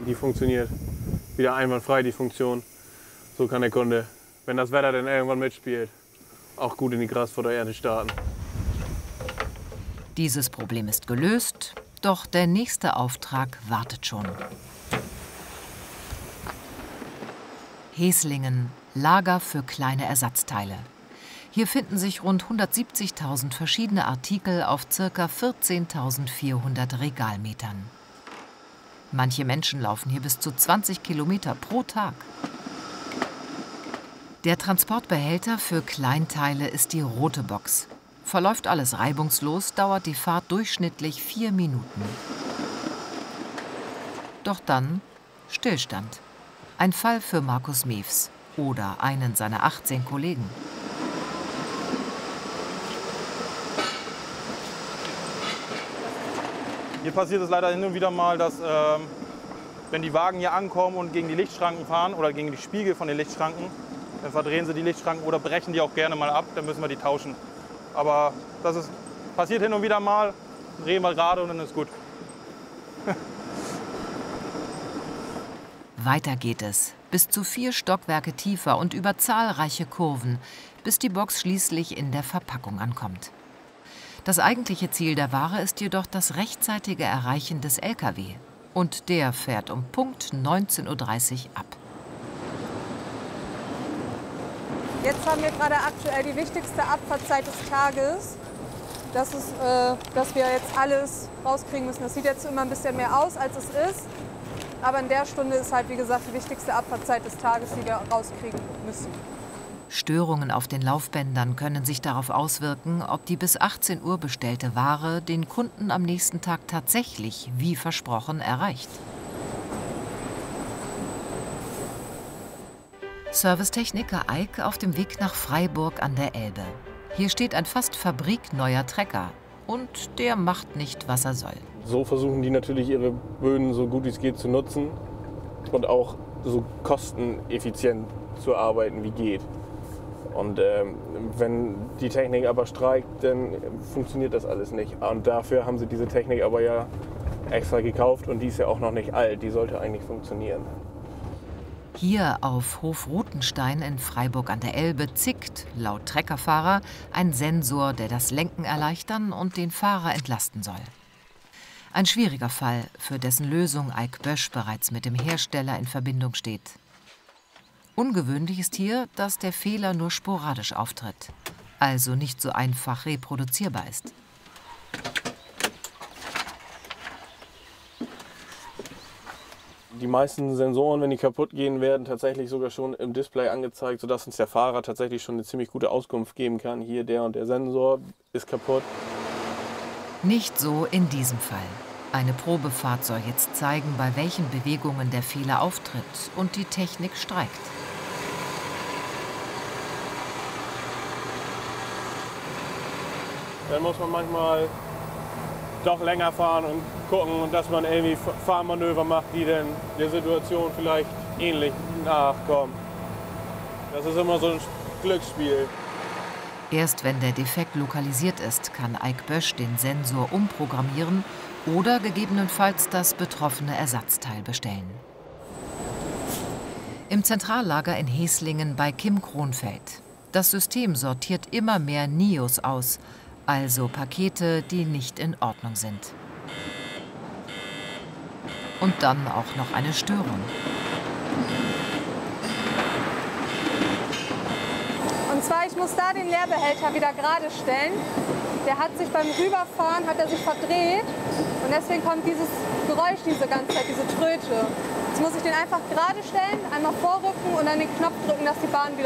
Die funktioniert wieder einwandfrei, die Funktion. So kann der Kunde, wenn das Wetter dann irgendwann mitspielt, auch gut in die Grasfutterernte starten. Dieses Problem ist gelöst, doch der nächste Auftrag wartet schon. Heslingen, Lager für kleine Ersatzteile. Hier finden sich rund 170.000 verschiedene Artikel auf ca. 14.400 Regalmetern. Manche Menschen laufen hier bis zu 20 Kilometer pro Tag. Der Transportbehälter für Kleinteile ist die rote Box. Verläuft alles reibungslos, dauert die Fahrt durchschnittlich 4 Minuten. Doch dann Stillstand. Ein Fall für Markus Mews oder einen seiner 18 Kollegen. Hier passiert es leider hin und wieder mal, dass wenn die Wagen hier ankommen und gegen die Lichtschranken fahren oder gegen die Spiegel von den Lichtschranken, dann verdrehen sie die Lichtschranken oder brechen die auch gerne mal ab, dann müssen wir die tauschen. Aber passiert hin und wieder mal, drehen wir gerade und dann ist gut. Weiter geht es, bis zu 4 Stockwerke tiefer und über zahlreiche Kurven, bis die Box schließlich in der Verpackung ankommt. Das eigentliche Ziel der Ware ist jedoch das rechtzeitige Erreichen des LKW. Und der fährt um Punkt 19:30 Uhr ab. Jetzt haben wir gerade aktuell die wichtigste Abfahrtzeit des Tages. Das ist, dass wir jetzt alles rauskriegen müssen. Das sieht jetzt immer ein bisschen mehr aus, als es ist. Aber in der Stunde ist halt, wie gesagt, die wichtigste Abfahrtzeit des Tages, die wir rauskriegen müssen. Störungen auf den Laufbändern können sich darauf auswirken, ob die bis 18 Uhr bestellte Ware den Kunden am nächsten Tag tatsächlich, wie versprochen, erreicht. Servicetechniker Eik auf dem Weg nach Freiburg an der Elbe. Hier steht ein fast fabrikneuer Trecker und der macht nicht, was er soll. So versuchen die natürlich ihre Böden so gut wie es geht zu nutzen und auch so kosteneffizient zu arbeiten wie geht. Und wenn die Technik aber streikt, dann funktioniert das alles nicht. Und dafür haben sie diese Technik aber ja extra gekauft und die ist ja auch noch nicht alt, die sollte eigentlich funktionieren. Hier auf Hof Rutenstein in Freiburg an der Elbe zickt, laut Treckerfahrer, ein Sensor, der das Lenken erleichtern und den Fahrer entlasten soll. Ein schwieriger Fall, für dessen Lösung Eik Bösch bereits mit dem Hersteller in Verbindung steht. Ungewöhnlich ist hier, dass der Fehler nur sporadisch auftritt, also nicht so einfach reproduzierbar ist. Die meisten Sensoren, wenn die kaputt gehen, werden tatsächlich sogar schon im Display angezeigt, sodass uns der Fahrer tatsächlich schon eine ziemlich gute Auskunft geben kann. Hier der und der Sensor ist kaputt. Nicht so in diesem Fall. Eine Probefahrt soll jetzt zeigen, bei welchen Bewegungen der Fehler auftritt und die Technik streikt. Dann muss man manchmal doch länger fahren und gucken, dass man irgendwie Fahrmanöver macht, die dann der Situation vielleicht ähnlich nachkommen. Das ist immer so ein Glücksspiel. Erst wenn der Defekt lokalisiert ist, kann Eik Bösch den Sensor umprogrammieren oder gegebenenfalls das betroffene Ersatzteil bestellen. Im Zentrallager in Heslingen bei Kim Kronfeld. Das System sortiert immer mehr NIOs aus, also Pakete, die nicht in Ordnung sind. Und dann auch noch eine Störung. Und zwar, ich muss da den Leerbehälter wieder gerade stellen. Der hat sich beim Rüberfahren verdreht und deswegen kommt dieses Geräusch diese ganze Zeit, diese Tröte. Jetzt muss ich den einfach gerade stellen, einmal vorrücken und dann den Knopf drücken, dass die Bahn wieder